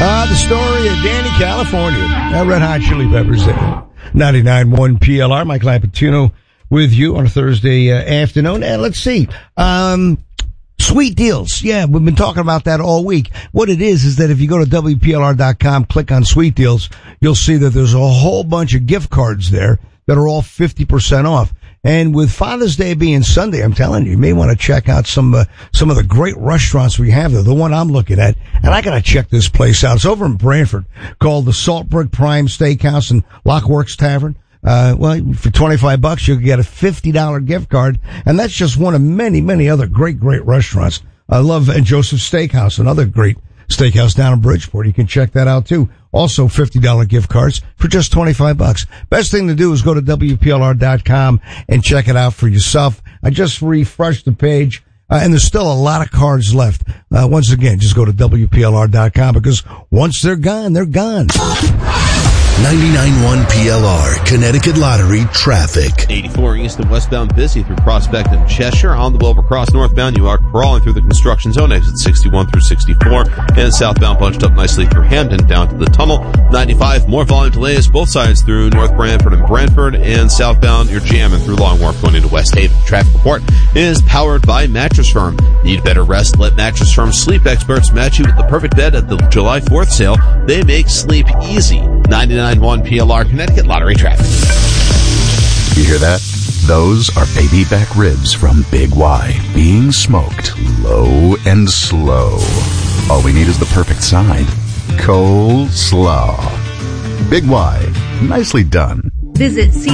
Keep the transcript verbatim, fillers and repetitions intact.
Ah, the story of Danny, California. That Red Hot Chili Peppers there. ninety-nine point one P L R, Mike Lapatino with you on a Thursday uh, afternoon. And let's see. Um, sweet deals. Yeah, we've been talking about that all week. What it is, is that if you go to W P L R dot com, click on sweet deals, you'll see that there's a whole bunch of gift cards there that are all fifty percent off. And with Father's Day being Sunday, I'm telling you, you may want to check out some, uh, some of the great restaurants we have there. The one I'm looking at, and I gotta check this place out. It's over in Brantford, called the Saltbrook Prime Steakhouse and Lockworks Tavern. Uh, well, for twenty-five bucks, you can get a fifty dollar gift card. And that's just one of many, many other great, great restaurants. I love uh, Joseph's Steakhouse, another great steakhouse down in Bridgeport. You can check that out too. Also fifty dollar gift cards for just twenty-five bucks. Best thing to do is go to W P L R dot com and check it out for yourself. I just refreshed the page, uh, and there's still a lot of cards left. Uh, once again, just go to W P L R dot com because once they're gone, they're gone. ninety-nine point one P L R, Connecticut Lottery traffic. eighty-four east and westbound busy through Prospect and Cheshire. On the Wilbur Cross northbound, you are crawling through the construction zone, exit sixty-one through sixty-four. And southbound bunched up nicely through Hampton down to the tunnel. ninety-five, more volume delays both sides through North Brantford and Brantford. And southbound, you're jamming through Long Wharf going into West Haven. Traffic report is powered by Mattress Firm. Need better rest? Let Mattress Firm sleep experts match you with the perfect bed at the July fourth sale. They make sleep easy. ninety-nine point one P L R, Connecticut Lottery traffic. You hear that? Those are baby back ribs from Big Y being smoked low and slow. All we need is the perfect side. Coleslaw. Big Y. Nicely done. Visit C